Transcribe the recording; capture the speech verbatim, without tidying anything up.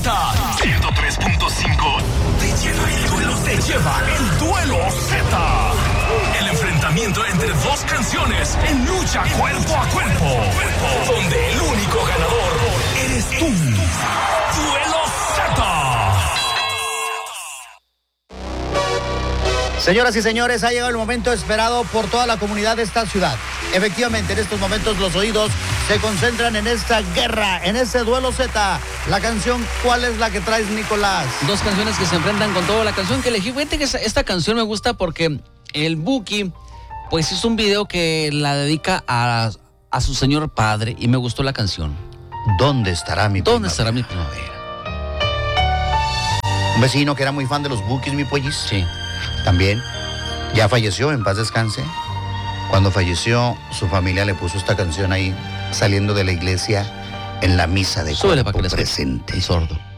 Z. ciento tres punto cinco te lleva el duelo, te lleva el duelo Z. El enfrentamiento entre dos canciones en lucha cuerpo a cuerpo, donde el único ganador eres tú. Duelo Z. Señoras y señores, ha llegado el momento esperado por toda la comunidad de esta ciudad. Efectivamente, en estos momentos los oídos se concentran en esta guerra, en este duelo Z. La canción, ¿cuál es la que traes, Nicolás? Dos canciones que se enfrentan con todo. La canción que elegí, fíjate que esta canción me gusta porque el Buki, pues hizo un video que la dedica a, a su señor padre y me gustó la canción. ¿Dónde estará mi ¿Dónde primavera? estará mi primavera? Un vecino que era muy fan de los Bukis, mi pollis. Sí. También ya falleció, en paz descanse. Cuando falleció, su familia le puso esta canción ahí, saliendo de la iglesia en la misa de Súbele cuerpo para que le escuche. presente. El sordo.